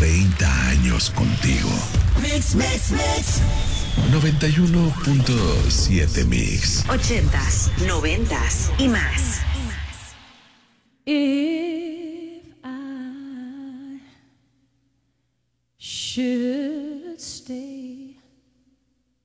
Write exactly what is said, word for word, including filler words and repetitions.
treinta años contigo. Mix, mix, mix. noventa y uno punto siete Mix. Ochentas, noventas y más. If I should stay